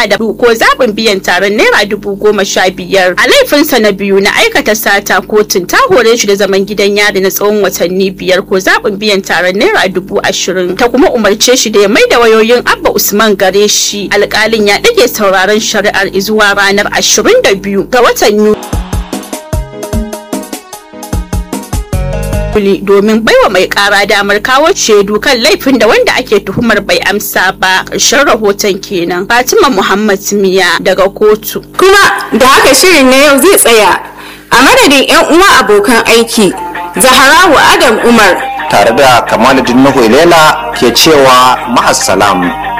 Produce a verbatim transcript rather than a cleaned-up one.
sha da ko zaɓin biyan taron naira dubu goma sha biyar. A laifinsa na biyu na aikata sata, kotun ta hore shi da zaman gidan yari na tsawon watanni biyar ko zaɓin biyan taron naira dubu ashirin. Ta kuma umarce shi da ya maida wayoyin Abba Usman gare shi. Alƙalin ya ɗage sauraron shari'ar zuwa ranar ashirin da biyu ga watan Yuli domin baiwa mai kara damar kawo shaidu kan laifin da wanda ake tuhumar bai amsa ba. Ƙarshen rahoton kenan. Fatima Muhammad Miya daga kotu. Kuma da haka shirin na yau zai tsaya a madadin 'yan uwa abokan aiki Zaharawu Adam Umar tare da Kamaluddin Nuhu Ilela ke cewa ma'assalam.